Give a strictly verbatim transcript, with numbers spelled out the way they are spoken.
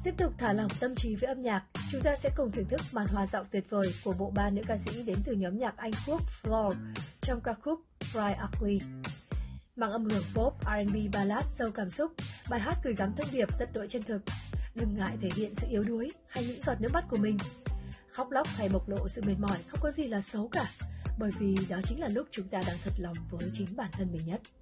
Tiếp tục thả lỏng tâm trí với âm nhạc, chúng ta sẽ cùng thưởng thức màn hòa giọng tuyệt vời của bộ ba nữ ca sĩ đến từ nhóm nhạc Anh quốc Floor trong ca khúc Fry Ugly. Mang âm hưởng pop, R and B ballad sâu cảm xúc, bài hát gửi gắm thông điệp rất đỗi chân thực. Đừng ngại thể hiện sự yếu đuối hay những giọt nước mắt của mình. Khóc lóc hay bộc lộ sự mệt mỏi không có gì là xấu cả, bởi vì đó chính là lúc chúng ta đang thật lòng với chính bản thân mình nhất.